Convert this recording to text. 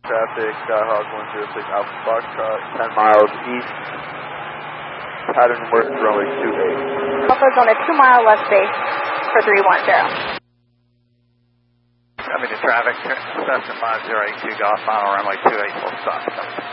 traffic, Skyhawk 106 Alpha Foxtrot, 10 miles east, pattern work runway 28. Alpha's on a 2-mile left base for 310. Coming to traffic, Cessna 5082 Golf, final runway 28 full stop.